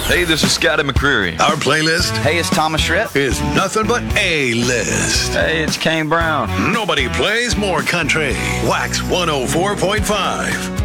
Hey, this is Scotty McCreery. Our playlist Hey, it's Thomas Schritt. is nothing but A-list. Hey, it's Kane Brown. Nobody plays more country. Wax 104.5.